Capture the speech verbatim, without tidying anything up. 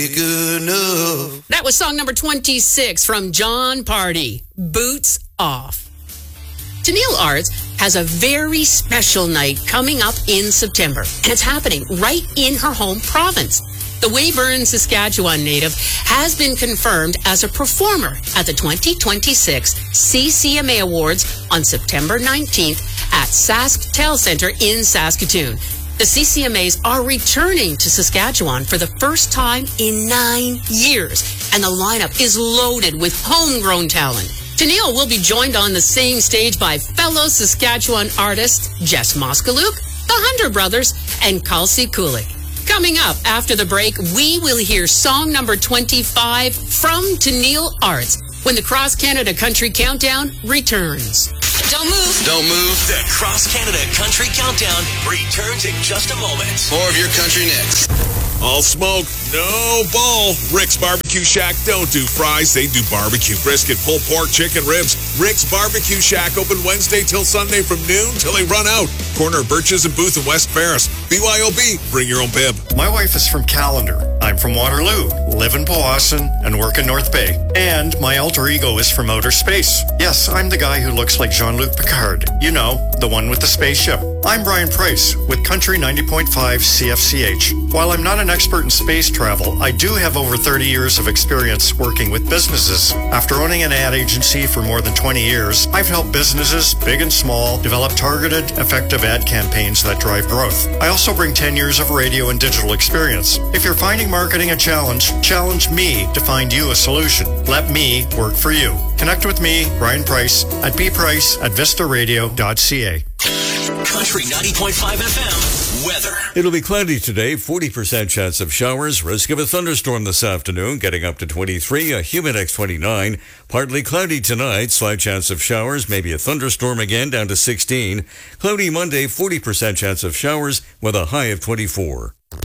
Good enough. That was song number twenty-six from John Party, Boots Off. Tennille Arts has a very special night coming up in September, and it's happening right in her home province. The Weyburn, Saskatchewan native has been confirmed as a performer at the twenty twenty-six C C M A Awards on September nineteenth at SaskTel Centre in Saskatoon. The C C M As are returning to Saskatchewan for the first time in nine years, and the lineup is loaded with homegrown talent. Tennille will be joined on the same stage by fellow Saskatchewan artists Jess Moskaluk, the Hunter Brothers, and Kelsey Kulik. Coming up after the break, we will hear song number twenty-five from Tennille Arts when the Cross Canada Country Countdown returns. Don't move. Don't move. The Cross Canada Country Countdown returns in just a moment. More of your country next. All smoke, no bull. Rick's Barbecue Shack don't do fries, they do barbecue. Brisket, pulled pork, chicken, ribs. Rick's Barbecue Shack open Wednesday till Sunday from noon till they run out. Corner of Birches and Booth in West Ferris. B Y O B, bring your own bib. My wife is from Callander. I'm from Waterloo, live in Powassan, and work in North Bay. And my alter ego is from outer space. Yes, I'm the guy who looks like Jean-Luc Picard. You know, the one with the spaceship. I'm Brian Price with Country ninety point five C F C H. While I'm not an expert in space travel, I do have over thirty years of experience working with businesses. After owning an ad agency for more than twenty years, I've helped businesses, big and small, develop targeted, effective ad campaigns that drive growth. I also bring ten years of radio and digital experience. If you're finding marketing a challenge, challenge me to find you a solution. Let me work for you. Connect with me, Brian Price, at bprice at vista radio dot c a. Country ninety point five F M weather. It'll be cloudy today, forty percent chance of showers, risk of a thunderstorm this afternoon, getting up to twenty-three, a Humidex twenty-nine. Partly cloudy tonight, slight chance of showers, maybe a thunderstorm again, down to sixteen. Cloudy Monday, forty percent chance of showers with a high of twenty-four.